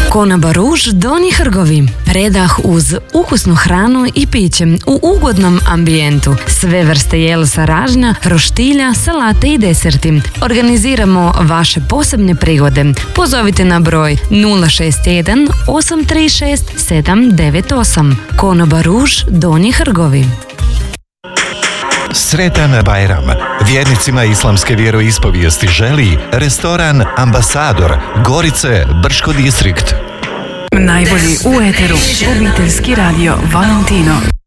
Konoba Ruž Donji Hrgovi. Predah uz ukusnu hranu i piće u ugodnom ambijentu. Sve vrste jela sa ražnja, roštilja, salate i deserti. Organiziramo vaše posebne prigode. Pozovite na broj 061 836 798. Konoba Ruž Donji Hrgovi. Sretan Bajram! Vjernicima islamske vjeroispovijesti želi restoran Ambasador, Gorice, Brško distrikt. Najbolji u eteru, obiteljski radio Valentino.